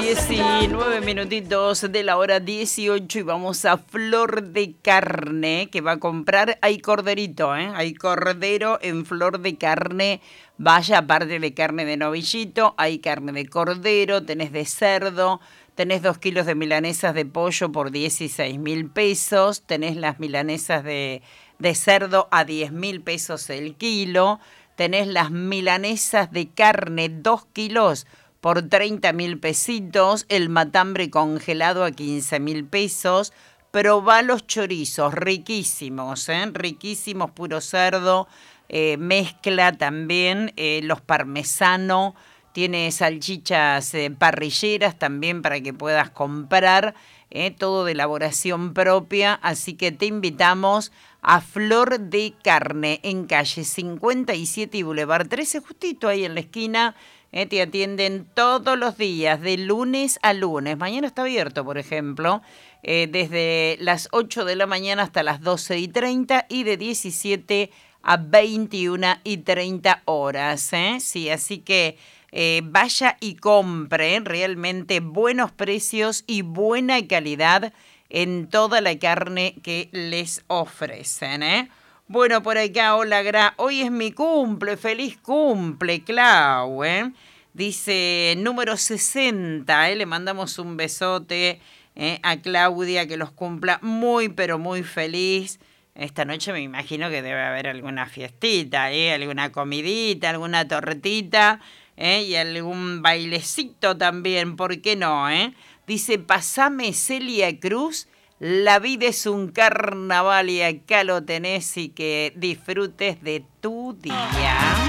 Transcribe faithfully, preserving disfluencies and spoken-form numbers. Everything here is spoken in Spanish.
diecinueve minutitos de la hora dieciocho y vamos a Flor de Carne que va a comprar. Hay corderito, ¿eh? Hay cordero en Flor de Carne. Vaya, aparte de carne de novillito, hay carne de cordero, tenés de cerdo, tenés dos kilos de milanesas de pollo por dieciséis mil pesos, tenés las milanesas de, de cerdo a diez mil pesos el kilo, tenés las milanesas de carne dos kilos por treinta mil pesitos, el matambre congelado a quince mil pesos. Probá los chorizos, riquísimos, ¿eh? Riquísimos, puro cerdo, eh, mezcla también, eh, los parmesano, tiene salchichas eh, parrilleras también para que puedas comprar, eh, todo de elaboración propia, así que te invitamos a Flor de Carne en calle cincuenta y siete y Boulevard trece, justito ahí en la esquina. Eh, te atienden todos los días, de lunes a lunes. Mañana está abierto, por ejemplo, eh, desde las ocho de la mañana hasta las doce y treinta y de diecisiete a veintiuna y treinta horas. ¿eh? Sí, así que eh, vaya y compre realmente buenos precios y buena calidad en toda la carne que les ofrecen, ¿eh? Bueno, por acá, hola, Gra. Hoy es mi cumple, feliz cumple, Clau, ¿eh? Dice número sesenta, ¿eh? Le mandamos un besote ¿eh? a Claudia, que los cumpla muy, pero muy feliz. Esta noche me imagino que debe haber alguna fiestita, ¿eh? Alguna comidita, alguna tortita, ¿eh? Y algún bailecito también, ¿por qué no, eh? Dice, pasame Celia Cruz. La vida es un carnaval y acá lo tenés y que disfrutes de tu día.